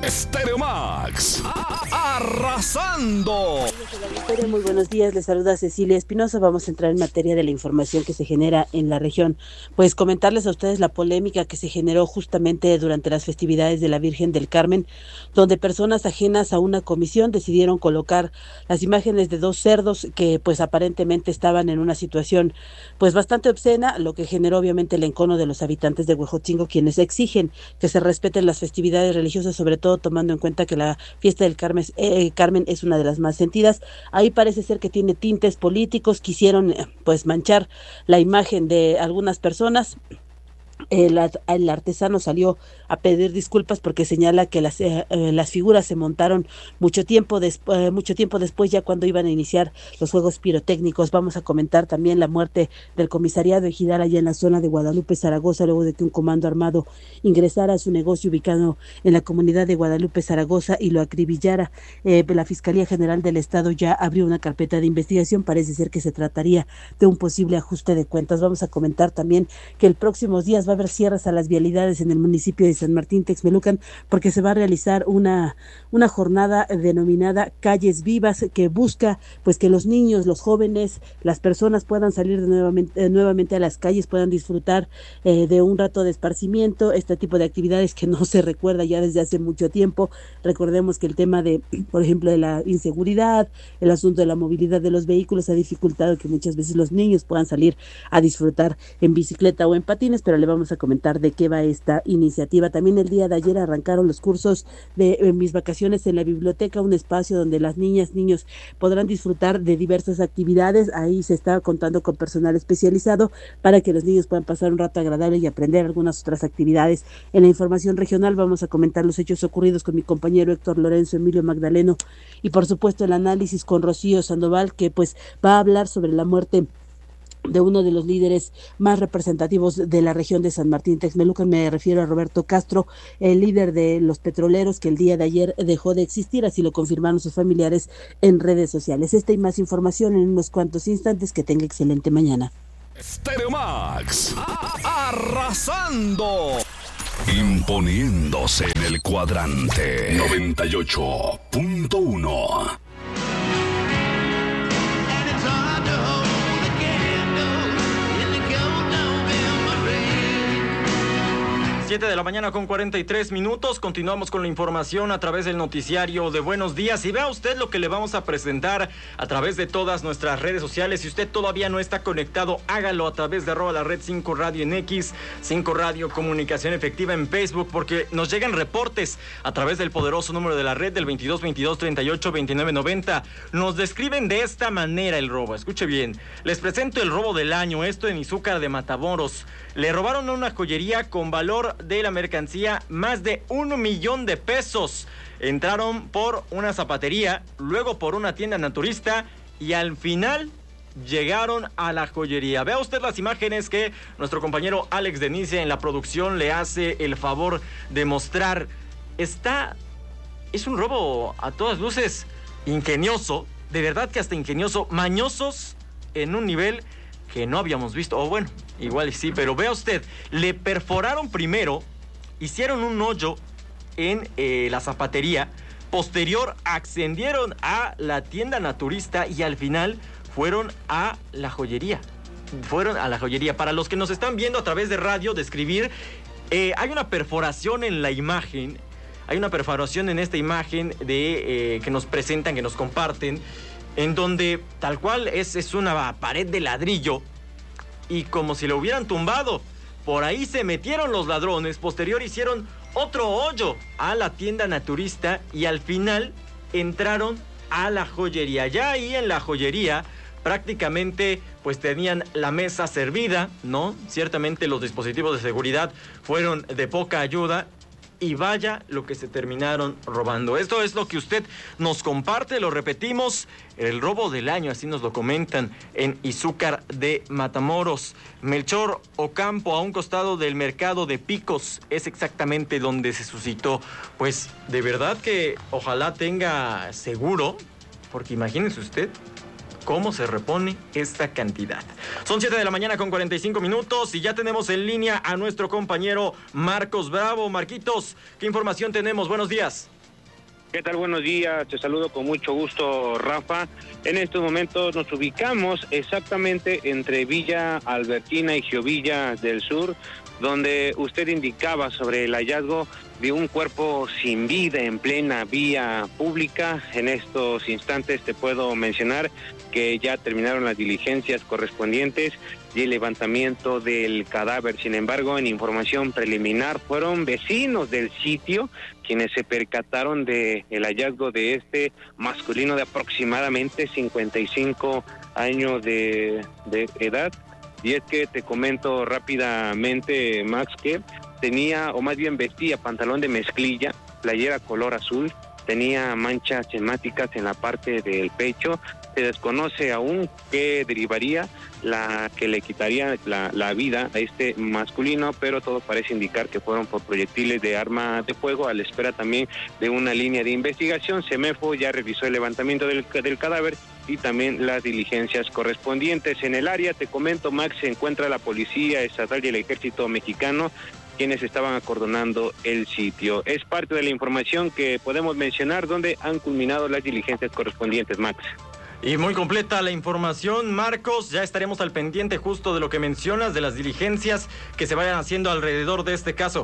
Stereo Max, arrasando. Muy buenos días, les saluda Cecilia Espinosa. Vamos a entrar en materia de la información que se genera en la región. Pues comentarles a ustedes la polémica que se generó justamente durante las festividades de la Virgen del Carmen, donde personas ajenas a una comisión decidieron colocar las imágenes de dos cerdos que pues aparentemente estaban en una situación pues bastante obscena, lo que generó obviamente el encono de los habitantes de Huejotzingo, quienes exigen que se respeten las festividades religiosas, sobre todo tomando en cuenta que la fiesta del Carmen es una de las más sentidas. Ahí parece ser que tiene tintes políticos, quisieron pues manchar la imagen de algunas personas. El artesano salió a pedir disculpas porque señala que las figuras se montaron mucho tiempo después, ya cuando iban a iniciar los juegos pirotécnicos. Vamos a comentar también la muerte del comisariado ejidal allá en la zona de Guadalupe, Zaragoza, luego de que un comando armado ingresara a su negocio ubicado en la comunidad de Guadalupe, Zaragoza, y lo acribillara. La Fiscalía General del Estado ya abrió una carpeta de investigación. Parece ser que se trataría de un posible ajuste de cuentas. Vamos a comentar también que el próximos días va a haber cierres a las vialidades en el municipio de San Martín Texmelucan, porque se va a realizar una jornada denominada Calles Vivas, que busca pues que los niños, los jóvenes, las personas puedan salir nuevamente a las calles, puedan disfrutar de un rato de esparcimiento, este tipo de actividades que no se recuerda ya desde hace mucho tiempo. Recordemos que el tema de, por ejemplo, de la inseguridad, el asunto de la movilidad de los vehículos ha dificultado que muchas veces los niños puedan salir a disfrutar en bicicleta o en patines, pero le vamos a comentar de qué va esta iniciativa. También el día de ayer arrancaron los cursos de Mis Vacaciones en la Biblioteca, un espacio donde las niñas, niños podrán disfrutar de diversas actividades. Ahí se está contando con personal especializado para que los niños puedan pasar un rato agradable y aprender algunas otras actividades. En la información regional vamos a comentar los hechos ocurridos con mi compañero Héctor Lorenzo, Emilio Magdaleno, y por supuesto el análisis con Rocío Sandoval, que pues va a hablar sobre la muerte de uno de los líderes más representativos de la región de San Martín Texmelucan. Me refiero a Roberto Castro, el líder de los petroleros, que el día de ayer dejó de existir, así lo confirmaron sus familiares en redes sociales. Esta y más información en unos cuantos instantes. Que tenga excelente mañana. Stereo Max, arrasando, imponiéndose en el cuadrante 98.1. 7 de la mañana con 43 minutos. Continuamos con la información a través del noticiario de Buenos Días. Y vea usted lo que le vamos a presentar a través de todas nuestras redes sociales. Si usted todavía no está conectado, hágalo a través de @ la red 5 Radio en X, 5 Radio Comunicación Efectiva en Facebook, porque nos llegan reportes a través del poderoso número de la red del 22 22 38 29 90. Nos describen de esta manera el robo. Escuche bien. Les presento el robo del año. Esto en Izúcar de Matamoros. Le robaron a una joyería con valor de la mercancía más de 1 millón de pesos. Entraron por una zapatería, luego por una tienda naturista y al final llegaron a la joyería. Vea usted las imágenes que nuestro compañero Alex Denice en la producción le hace el favor de mostrar. Es un robo a todas luces ingenioso, de verdad que hasta ingenioso, mañosos en un nivel que no habíamos visto, o bueno, igual y sí, pero vea usted, le perforaron primero, hicieron un hoyo en la zapatería, posterior ascendieron a la tienda naturista y al final fueron a la joyería. Para los que nos están viendo a través de radio, describir, hay una perforación en la imagen, hay una perforación en esta imagen que nos presentan, que nos comparten, en donde tal cual es una pared de ladrillo y como si lo hubieran tumbado. Por ahí se metieron los ladrones, posterior hicieron otro hoyo a la tienda naturista y al final entraron a la joyería. Ya ahí en la joyería prácticamente pues tenían la mesa servida, ¿no? Ciertamente los dispositivos de seguridad fueron de poca ayuda. Y vaya lo que se terminaron robando. Esto es lo que usted nos comparte, lo repetimos, el robo del año, así nos lo comentan en Izúcar de Matamoros. Melchor Ocampo, a un costado del mercado de Picos, es exactamente donde se suscitó. Pues de verdad que ojalá tenga seguro, porque imagínese usted cómo se repone esta cantidad. Son 7 de la mañana con 45 minutos y ya tenemos en línea a nuestro compañero Marcos Bravo. Marquitos, ¿qué información tenemos? Buenos días. ¿Qué tal? Buenos días, te saludo con mucho gusto, Rafa. En estos momentos nos ubicamos exactamente entre Villa Albertina y Giovilla del Sur, donde usted indicaba sobre el hallazgo de un cuerpo sin vida en plena vía pública. En estos instantes te puedo mencionar que ya terminaron las diligencias correspondientes y el levantamiento del cadáver. Sin embargo, en información preliminar, fueron vecinos del sitio quienes se percataron de el hallazgo de este masculino de aproximadamente 55 años de edad. Y es que te comento rápidamente, Max, que tenía, o más bien vestía, pantalón de mezclilla, playera color azul, tenía manchas hemáticas en la parte del pecho. Se desconoce aún qué derivaría la que le quitaría la vida a este masculino, pero todo parece indicar que fueron por proyectiles de arma de fuego, a la espera también de una línea de investigación. Semefo ya revisó el levantamiento del cadáver y también las diligencias correspondientes. En el área, te comento, Max, se encuentra la Policía Estatal y el Ejército Mexicano, quienes estaban acordonando el sitio. Es parte de la información que podemos mencionar donde han culminado las diligencias correspondientes, Max. Y muy completa la información, Marcos. Ya estaremos al pendiente justo de lo que mencionas, de las diligencias que se vayan haciendo alrededor de este caso.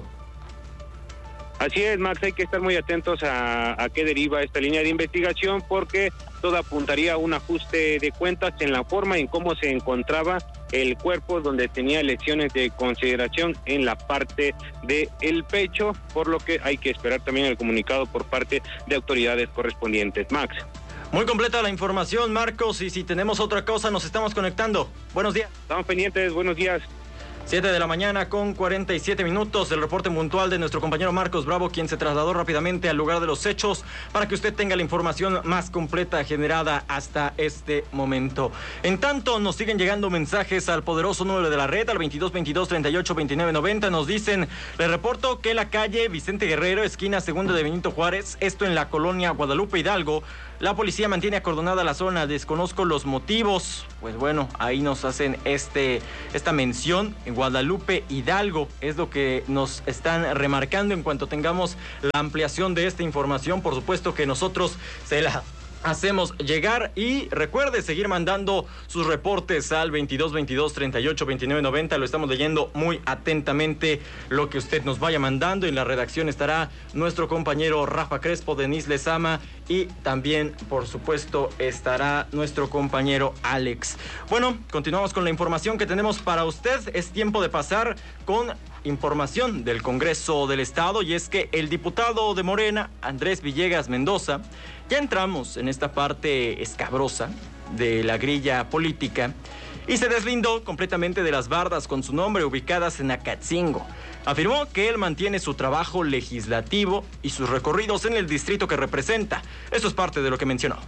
Así es, Max, hay que estar muy atentos a qué deriva esta línea de investigación, porque todo apuntaría a un ajuste de cuentas en la forma en cómo se encontraba el cuerpo, donde tenía lesiones de consideración en la parte del pecho, por lo que hay que esperar también el comunicado por parte de autoridades correspondientes. Max. Muy completa la información, Marcos, y si tenemos otra cosa nos estamos conectando. Buenos días. Estamos pendientes, buenos días. 7 de la mañana con 47 minutos, el reporte puntual de nuestro compañero Marcos Bravo, quien se trasladó rápidamente al lugar de los hechos para que usted tenga la información más completa generada hasta este momento. En tanto, nos siguen llegando mensajes al poderoso número de la red, al 2222-382990. Nos dicen, les reporto que la calle Vicente Guerrero, esquina Segunda de Benito Juárez, esto en la colonia Guadalupe Hidalgo, la policía mantiene acordonada la zona, desconozco los motivos. Pues bueno, ahí nos hacen esta mención. En Guadalupe Hidalgo es lo que nos están remarcando. En cuanto tengamos la ampliación de esta información, por supuesto que nosotros se la hacemos llegar. Y recuerde seguir mandando sus reportes al 2222-382990. Lo estamos leyendo muy atentamente lo que usted nos vaya mandando. En la redacción estará nuestro compañero Rafa Crespo, Denise Lezama, y también, por supuesto, estará nuestro compañero Alex. Bueno, continuamos con la información que tenemos para usted. Es tiempo de pasar con información del Congreso del Estado, y es que el diputado de Morena, Andrés Villegas Mendoza, ya entramos en esta parte escabrosa de la grilla política y se deslindó completamente de las bardas con su nombre ubicadas en Acatzingo. Afirmó que él mantiene su trabajo legislativo y sus recorridos en el distrito que representa. Eso es parte de lo que mencionó.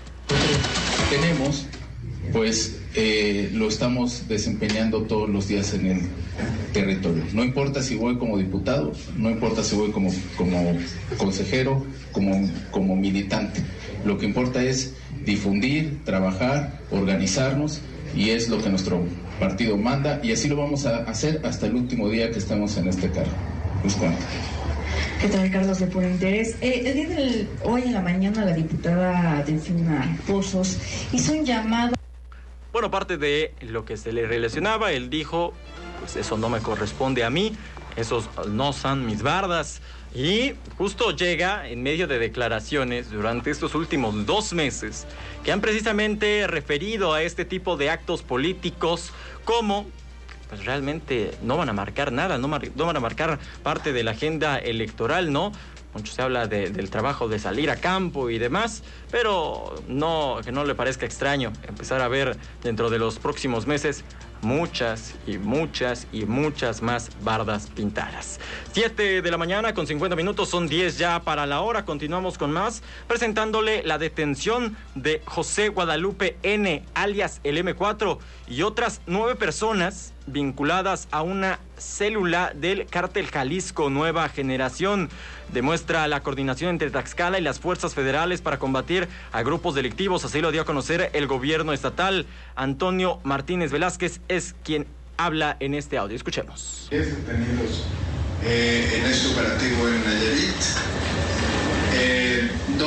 Tenemos, pues, lo estamos desempeñando todos los días en el territorio. No importa si voy como diputado, no importa si voy como consejero, como militante. Lo que importa es difundir, trabajar, organizarnos, y es lo que nuestro partido manda, y así lo vamos a hacer hasta el último día que estemos en este cargo. Pues cuenta. ¿Qué tal, Carlos, de Puro Interés? Hoy en la mañana la diputada Delfina Pozos hizo un llamado. Bueno, parte de lo que se le relacionaba, él dijo, pues eso no me corresponde a mí, esos no son mis bardas. Y justo llega en medio de declaraciones durante estos últimos 2 meses que han precisamente referido a este tipo de actos políticos como, pues realmente no van a marcar nada, no van a marcar parte de la agenda electoral, ¿no? Mucho se habla del trabajo de salir a campo y demás, pero no, que no le parezca extraño empezar a ver dentro de los próximos meses muchas y muchas y muchas más bardas pintadas. 7 de la mañana con 50 minutos, son 10 ya para la hora. Continuamos con más, presentándole la detención de José Guadalupe N., alias el M4, y otras 9 personas vinculadas a una célula del Cártel Jalisco Nueva Generación. Demuestra la coordinación entre Tlaxcala y las fuerzas federales para combatir a grupos delictivos. Así lo dio a conocer el gobierno estatal. Antonio Martínez Velázquez es quien habla en este audio. Escuchemos. 10 detenidos en este operativo en Nayarit.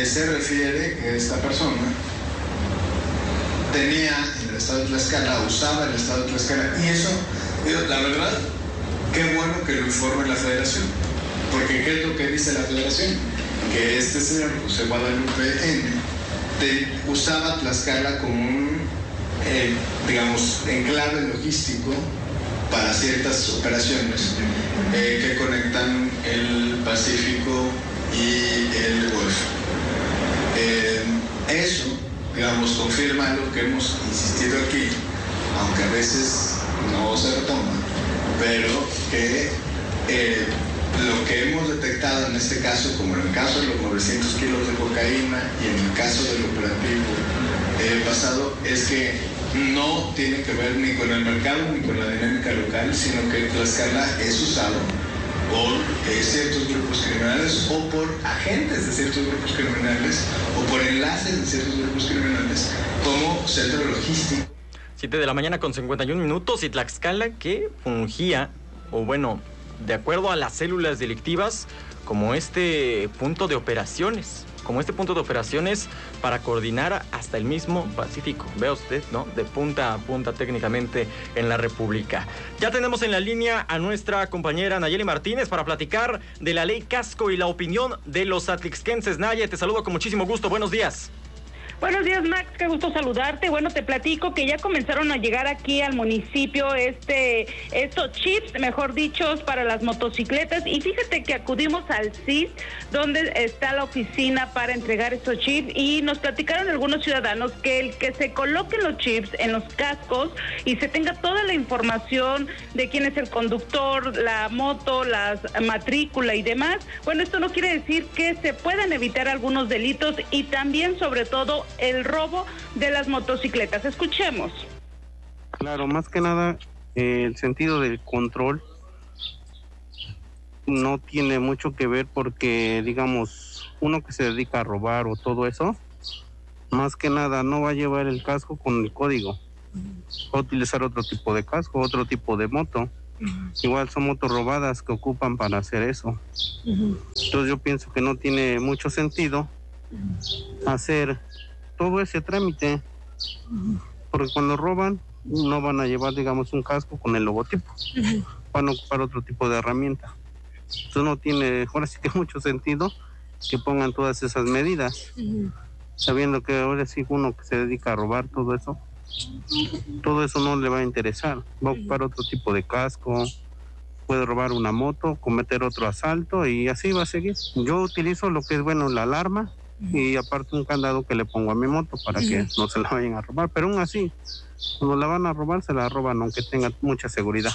se refiere que esta persona tenía en el estado de Tlaxcala, usaba el estado de Tlaxcala, y eso, la verdad, qué bueno que lo informe la Federación, porque ¿qué es lo que dice la Federación? Que este señor José Guadalupe N. usaba Tlaxcala como un, digamos, enclave logístico para ciertas operaciones que conectan el Pacífico y el Golfo. Eso, digamos, confirma lo que hemos insistido aquí, aunque a veces no se retoma, pero que lo que hemos detectado en este caso, como en el caso de los 900 kilos de cocaína y en el caso del operativo pasado, es que no tiene que ver ni con el mercado ni con la dinámica local, sino que Tlaxcala es usado por ciertos grupos criminales o por agentes de ciertos grupos criminales o por enlaces de ciertos grupos criminales como centro logístico. 7 de la mañana con 51 minutos, y Tlaxcala, que fungía, o bueno, de acuerdo a las células delictivas, como este punto de operaciones, para coordinar hasta el mismo Pacífico. Vea usted, ¿no? De punta a punta técnicamente en la República. Ya tenemos en la línea a nuestra compañera Nayeli Martínez para platicar de la ley Casco y la opinión de los atlixquenses. Naye, te saludo con muchísimo gusto. Buenos días. Buenos días, Max, qué gusto saludarte. Bueno, te platico que ya comenzaron a llegar aquí al municipio estos chips, mejor dicho, para las motocicletas, y fíjate que acudimos al CIS, donde está la oficina para entregar estos chips, y nos platicaron algunos ciudadanos que el que se coloquen los chips en los cascos y se tenga toda la información de quién es el conductor, la moto, la matrícula y demás, bueno, esto no quiere decir que se puedan evitar algunos delitos y también, sobre todo, el robo de las motocicletas. Escuchemos. Claro, más que nada, el sentido del control no tiene mucho que ver porque, digamos, uno que se dedica a robar o todo eso, más que nada no va a llevar el casco con el código. Va a utilizar otro tipo de casco, otro tipo de moto. Igual son motos robadas que ocupan para hacer eso. Entonces yo pienso que no tiene mucho sentido hacer todo ese trámite, porque cuando roban no van a llevar, digamos, un casco con el logotipo, van a ocupar otro tipo de herramienta. Entonces no tiene, ahora sí que mucho sentido que pongan todas esas medidas, sabiendo que ahora sí uno que se dedica a robar todo eso no le va a interesar, va a ocupar otro tipo de casco, puede robar una moto, cometer otro asalto y así va a seguir. Yo utilizo lo que es, bueno, la alarma, y aparte un candado que le pongo a mi moto para que no se la vayan a robar, pero aún así, cuando la van a robar, se la roban aunque tenga mucha seguridad.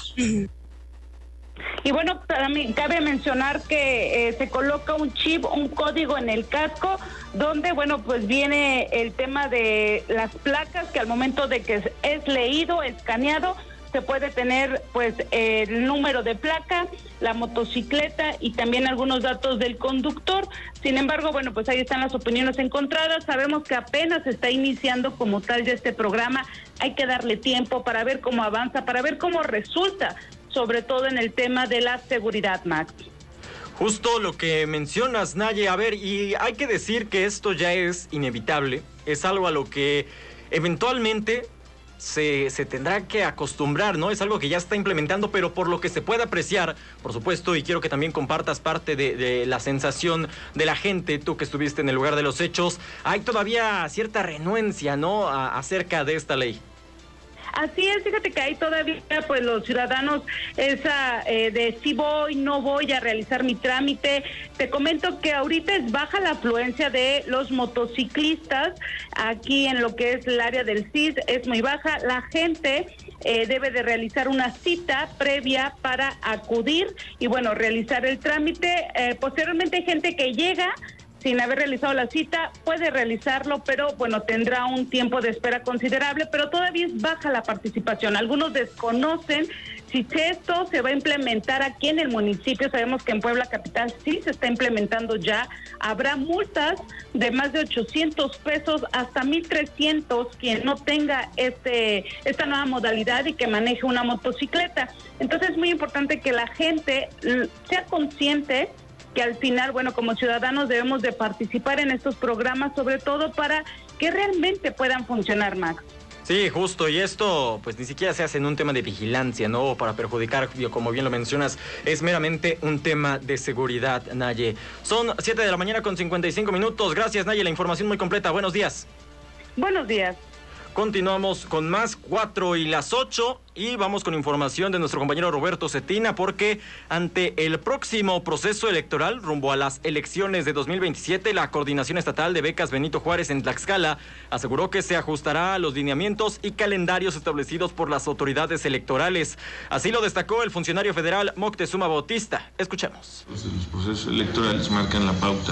Y bueno, también cabe mencionar que se coloca un chip, un código en el casco, donde, bueno, pues viene el tema de las placas, que al momento de que es leído, escaneado, se puede tener pues el número de placa, la motocicleta y también algunos datos del conductor. Sin embargo, bueno, pues ahí están las opiniones encontradas. Sabemos que apenas está iniciando como tal ya este programa. Hay que darle tiempo para ver cómo avanza, para ver cómo resulta, sobre todo en el tema de la seguridad, Max. Justo lo que mencionas, Naye. A ver, y hay que decir que esto ya es inevitable. Es algo a lo que eventualmente se tendrá que acostumbrar, ¿no? Es algo que ya está implementando, pero por lo que se puede apreciar, por supuesto, y quiero que también compartas parte de la sensación de la gente, tú que estuviste en el lugar de los hechos, hay todavía cierta renuencia, ¿no?, acerca de esta ley. Así es, fíjate que hay todavía pues los ciudadanos esa de si voy, no voy a realizar mi trámite. Te comento que ahorita es baja la afluencia de los motociclistas aquí en lo que es el área del CIS, es muy baja. La gente debe de realizar una cita previa para acudir y bueno, realizar el trámite. Posteriormente hay gente que llega sin haber realizado la cita, puede realizarlo, pero bueno, tendrá un tiempo de espera considerable, pero todavía es baja la participación. Algunos desconocen si esto se va a implementar aquí en el municipio. Sabemos que en Puebla Capital sí se está implementando ya. Habrá multas de más de 800 pesos hasta 1,300 quien no tenga esta nueva modalidad y que maneje una motocicleta. Entonces es muy importante que la gente sea consciente que al final, bueno, como ciudadanos debemos de participar en estos programas, sobre todo para que realmente puedan funcionar, Max. Sí, justo, y esto pues ni siquiera se hace en un tema de vigilancia, ¿no? Para perjudicar, como bien lo mencionas, es meramente un tema de seguridad, Naye. Son 7 de la mañana con 55 minutos. Gracias, Naye, la información muy completa. Buenos días. Buenos días. Continuamos con más 4 y las 8 y vamos con información de nuestro compañero Roberto Cetina, porque ante el próximo proceso electoral rumbo a las elecciones de 2027, la Coordinación Estatal de Becas Benito Juárez en Tlaxcala aseguró que se ajustará a los lineamientos y calendarios establecidos por las autoridades electorales. Así lo destacó el funcionario federal Moctezuma Bautista. Escuchemos. Los procesos electorales marcan la pauta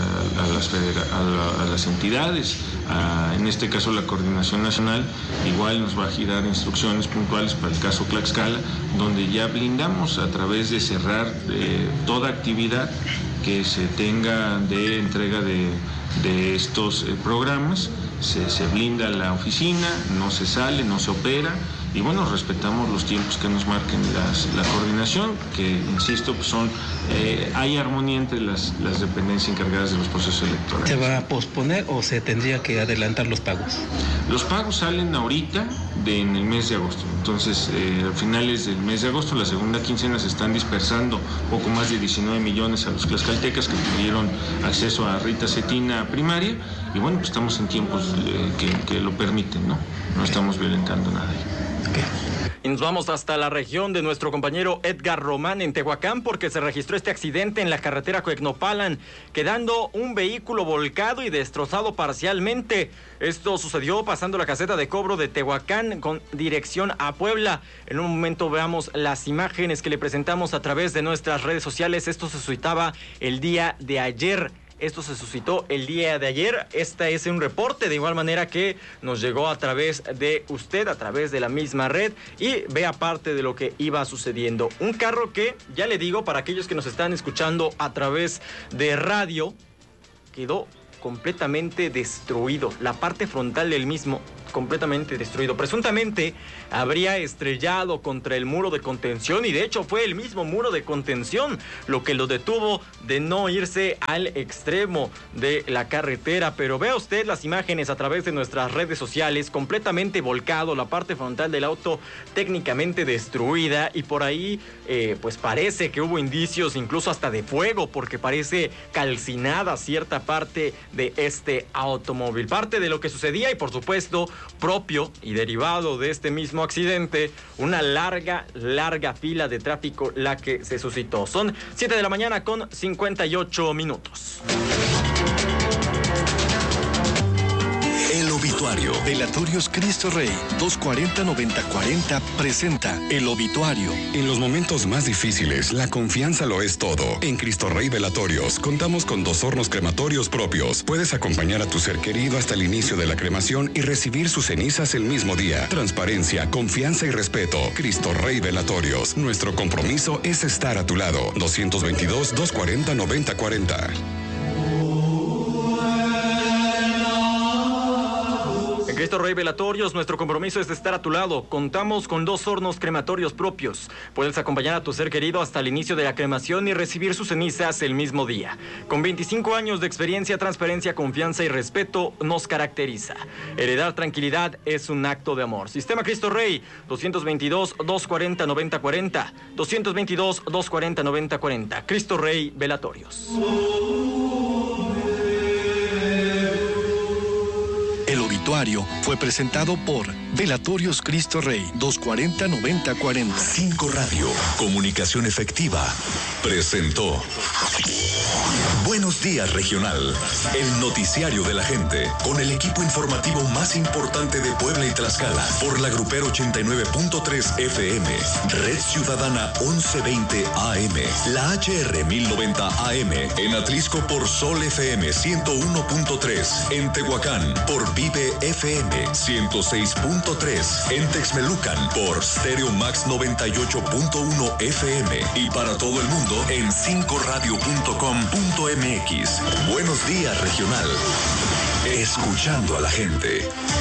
a las entidades, en este caso la Coordinación Nacional igual nos va a girar instrucciones puntuales para el caso Tlaxcala, donde ya blindamos a través de cerrar toda actividad que se tenga de entrega de estos programas. Se blinda la oficina, no se sale, no se opera, y bueno, respetamos los tiempos que nos marquen la coordinación, que insisto, pues hay armonía entre las dependencias encargadas de los procesos electorales. ¿Se va a posponer o se tendría que adelantar los pagos? Los pagos salen ahorita en el mes de agosto. Entonces, a finales del mes de agosto, la segunda quincena, se están dispersando poco más de 19 millones a los tlaxcaltecas que tuvieron acceso a Rita Cetina primaria, y bueno, pues estamos en tiempos que lo permiten, ¿no? No estamos violentando nada ahí. Okay. Y nos vamos hasta la región de nuestro compañero Edgar Román en Tehuacán, porque se registró este accidente en la carretera Coecnopalan, quedando un vehículo volcado y destrozado parcialmente. Esto sucedió pasando la caseta de cobro de Tehuacán con dirección a Puebla. En un momento veamos las imágenes que le presentamos a través de nuestras redes sociales. Esto se suscitaba el día de ayer. Este es un reporte de igual manera que nos llegó a través de usted, a través de la misma red, y vea parte de lo que iba sucediendo. Un carro que, ya le digo, para aquellos que nos están escuchando a través de radio, quedó completamente destruido. La parte frontal del mismo completamente destruido. Presuntamente habría estrellado contra el muro de contención, y de hecho fue el mismo muro de contención lo que lo detuvo de no irse al extremo de la carretera. Pero vea usted las imágenes a través de nuestras redes sociales, completamente volcado, la parte frontal del auto técnicamente destruida, y por ahí pues parece que hubo indicios incluso hasta de fuego, porque parece calcinada cierta parte de este automóvil. Parte de lo que sucedía, y por supuesto propio y derivado de este mismo accidente, una larga fila de tráfico la que se suscitó. Son 7 de la mañana con 58 minutos. El obituario. Velatorios Cristo Rey 240-9040 presenta El Obituario. En los momentos más difíciles, la confianza lo es todo. En Cristo Rey Velatorios contamos con 2 hornos crematorios propios. Puedes acompañar a tu ser querido hasta el inicio de la cremación y recibir sus cenizas el mismo día. Transparencia, confianza y respeto. Cristo Rey Velatorios. Nuestro compromiso es estar a tu lado. 222-240-9040. En Cristo Rey Velatorios, nuestro compromiso es de estar a tu lado. Contamos con 2 hornos crematorios propios. Puedes acompañar a tu ser querido hasta el inicio de la cremación y recibir sus cenizas el mismo día. Con 25 años de experiencia, transparencia, confianza y respeto nos caracteriza. Heredar tranquilidad es un acto de amor. Sistema Cristo Rey, 222-240-9040. 222-240-9040. Cristo Rey Velatorios. El Obituario fue presentado por Velatorios Cristo Rey 240-9040. 5 Radio, comunicación efectiva, presentó Buenos Días Regional, el noticiario de la gente, con el equipo informativo más importante de Puebla y Tlaxcala, por la Grupero 89.3 FM, Red Ciudadana 1120 AM, la HR 1090 AM, en Atlisco por Sol FM 101.3, en Tehuacán por Vive FM 106.3, en Texmelucan por Stereo Max 98.1 FM, y para todo el mundo en 5radio.com.mx. Buenos Días Regional, escuchando a la gente.